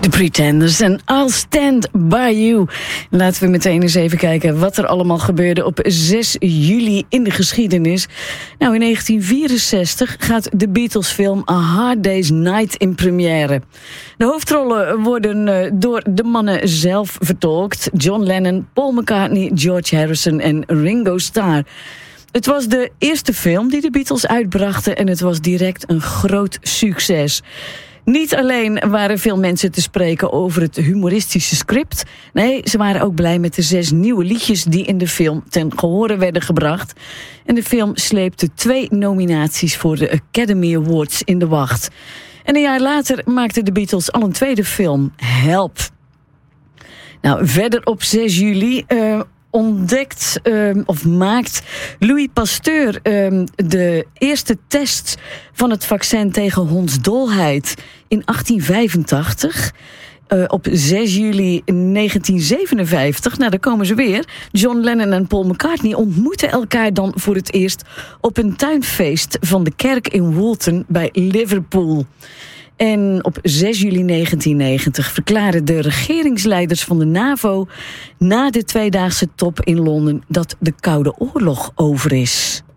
The Pretenders en I'll Stand By You. Laten we meteen eens even kijken wat er allemaal gebeurde op 6 juli in de geschiedenis. Nou, in 1964 gaat de Beatles-film A Hard Day's Night in première. De hoofdrollen worden door de mannen zelf vertolkt. John Lennon, Paul McCartney, George Harrison en Ringo Starr. Het was de eerste film die de Beatles uitbrachten en het was direct een groot succes. Niet alleen waren veel mensen te spreken over het humoristische script. Nee, ze waren ook blij met de 6 nieuwe liedjes die in de film ten gehore werden gebracht. En de film sleepte 2 nominaties voor de Academy Awards in de wacht. En een jaar later maakten de Beatles al een tweede film, Help. Nou, verder op 6 juli... maakt Louis Pasteur de eerste test van het vaccin tegen hondsdolheid in 1885. Op 6 juli 1957, nou daar komen ze weer. John Lennon en Paul McCartney ontmoeten elkaar dan voor het eerst op een tuinfeest van de kerk in Walton bij Liverpool. En op 6 juli 1990 verklaren de regeringsleiders van de NAVO na de tweedaagse top in Londen dat de Koude Oorlog over is.